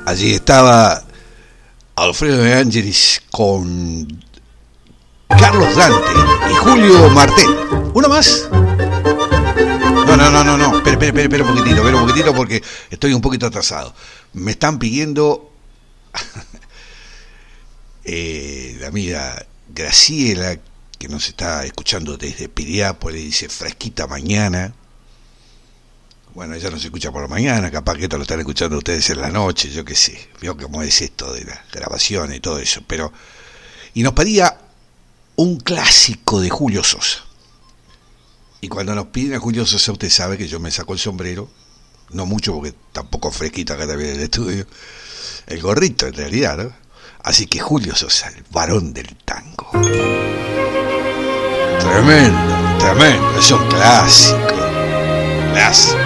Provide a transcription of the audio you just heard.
Allí estaba Alfredo de Angelis con Carlos Dante y Julio Martel. ¿Uno más? No. Espera un poquitito porque estoy un poquito atrasado. Me están pidiendo la amiga Graciela, que nos está escuchando desde Piriápolis, dice fresquita mañana. Bueno, ella nos escucha por la mañana, capaz que esto lo están escuchando ustedes en la noche, yo qué sé. Veo cómo es esto de las grabaciones y todo eso. Y nos pedía un clásico de Julio Sosa. Y cuando nos piden a Julio Sosa, usted sabe que yo me saco el sombrero, no mucho porque tampoco fresquito acá también en el estudio, el gorrito en realidad, ¿no? Así que Julio Sosa, el varón del tango. Tremendo, es un clásico.